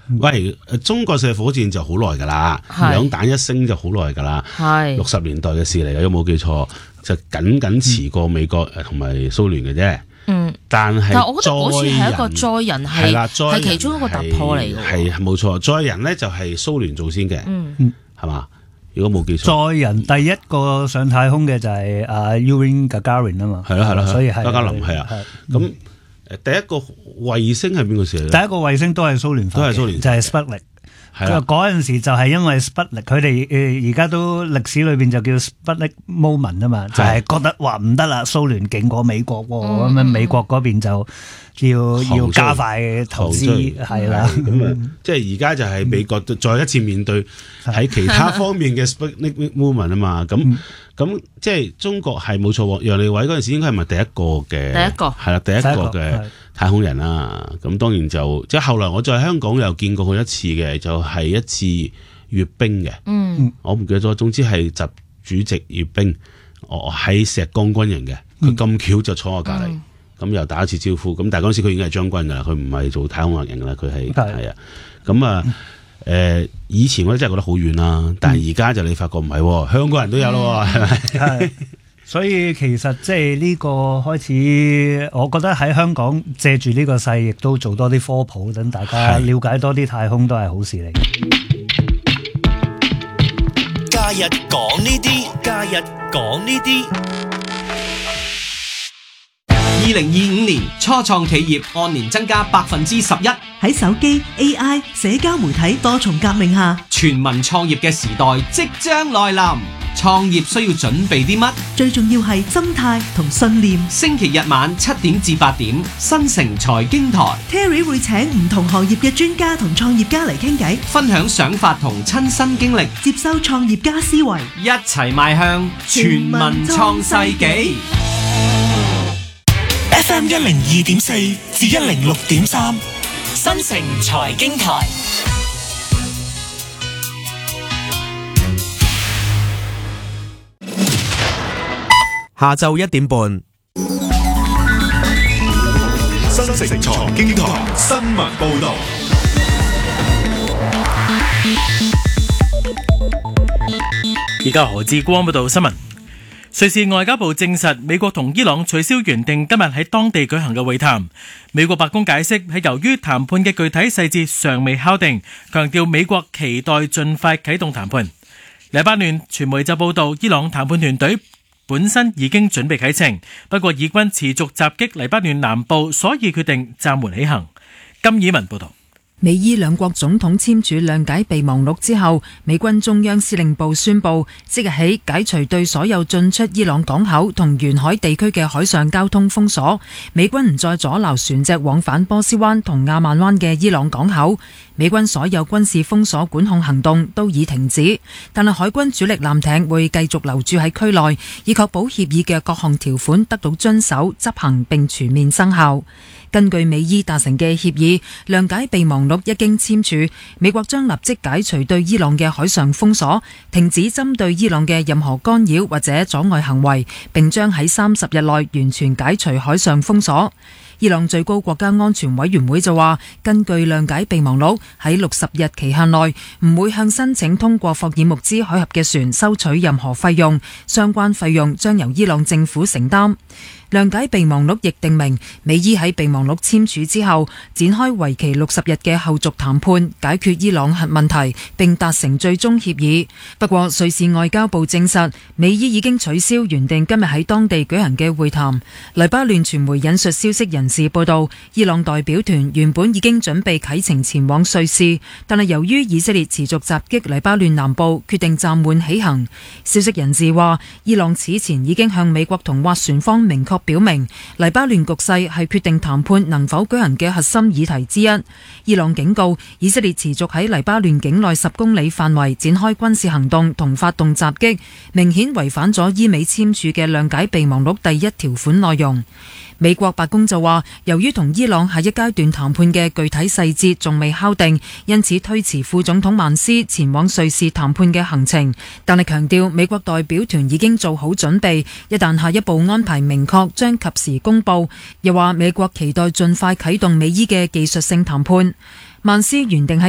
喂，中國射火箭就好耐噶啦，兩彈一星就好耐噶啦，60年代嘅事嚟嘅，有冇記錯？就僅遲過美國同埋蘇聯嘅啫。但我覺得嗰次係一個載人係其中一個突破嚟嘅。係冇錯，載人咧就係蘇聯做先嘅，係嘛？如果冇記錯， 載人第一個上太空嘅就係Yuri Gagarin 啊嘛。係啦， 所以加加林係啊。咁第一個衛星係邊個時？ 第一個衛星都係蘇聯發嘅，就係 Sputnik。嗰陣時就係因為 Sputnik， 佢哋而家都歷史裏邊就叫 Sputnik moment 啊嘛，就係覺得話唔得啦，蘇聯勁過美國喎，咁樣美國嗰邊就要加快投資，係啦。咁即係而家就係美國再一次面對喺其他方面嘅 Sputnik moment 啊嘛，咁即係中國係冇錯，楊利偉嗰陣時應該係咪第一個嘅太空人啦？咁當然就即係後來我在香港又見過佢一次嘅，就係一次閱兵嘅。我唔記得咗，總之係習主席閱兵，我喺石崗軍營嘅，佢咁巧就坐我隔籬，咁又打一次招呼。咁但係嗰陣時佢已經係將軍噶啦，佢唔係做太空人噶啦，佢係啊。咁啊，以前我真係覺得好遠啦，但係而家就你發覺唔係，香港人都有咯，係咪？ 係。所以其實即係呢個開始，我覺得喺香港借住呢個勢，亦都做多啲科普，等大家了解多啲太空都係好事嚟。 假日講呢啲，假日講呢啲。2025年初創企業按年增加11%。 喺手機、AI、社交媒體多重革命下， 全民創業嘅時代即將來臨。創業需要準備啲乜？ 最重要係心態同信念。 星期日晚7點至8點，新城財經台 Terry 會請唔同行業嘅專家同創業家嚟傾偈， 分享想法同親身經歷， 接收創業家思維， 一齊邁向全民創世紀。 FM 102.4至106.3， 新城財經台。 下晝1點半， 新城財經台新聞報道。 而家何志光報道新聞。瑞士外交部證實，美國同伊朗取消原定今日喺當地舉行嘅會談。美國白宮解釋係由於談判嘅具體細節尚未敲定，強調美國期待盡快啟動談判。黎巴嫩傳媒就報道，伊朗談判團隊本身已經準備啟程，不過以軍持續襲擊黎巴嫩南部，所以決定暫緩起行。金以文報道。 美伊兩國總統簽署諒解備忘錄之後，美軍中央司令部宣布，即日起解除對所有進出伊朗港口同沿海地區嘅海上交通封鎖。美軍唔再阻撓船隻往返波斯灣同亞曼灣嘅伊朗港口。美軍所有軍事封鎖管控行動都已停止，但係海軍主力艦艇會繼續留駐喺區內，以確保協議嘅各項條款得到遵守、執行並全面生效。根據美伊達成嘅協議，諒解備忘錄一經簽署，美國將立即解除對伊朗嘅海上封鎖，停止針對伊朗嘅任何干擾或者阻礙行為，並將喺30日內完全解除海上封鎖。伊朗最高國家安全委員會就話，根據諒解備忘錄，喺60日期限內唔會向申請通過霍爾木茲海峽嘅船收取任何費用，相關費用將由伊朗政府承擔。諒解備忘錄亦訂明，美伊喺備忘錄簽署之後，展開為期60日嘅後續談判，解決伊朗核問題，並達成最終協議。不過，瑞士外交部證實，美伊已經取消原定今日喺當地舉行嘅會談。黎巴嫩傳媒引述消息人士報道，伊朗代表團原本已經準備啟程前往瑞士，但係由於以色列持續襲擊黎巴嫩南部，決定暫緩起行。消息人士話，伊朗此前已經向美國同斡旋方明確表明，黎巴嫩局勢係決定談判能否舉行嘅核心議題之一。伊朗警告，以色列持續喺黎巴嫩境內10公里範圍展開軍事行動同發動襲擊，明顯違反咗伊美簽署嘅諒解備忘錄第1條款內容。美國白宮就話，由於同伊朗下一階段談判嘅具體細節仲未敲定，因此推遲副總統曼斯前往瑞士談判嘅行程，但係強調美國代表團已經做好準備，一旦下一步安排明確，將及時公佈。又話美國期待盡快啟動美伊嘅技術性談判。曼斯原定喺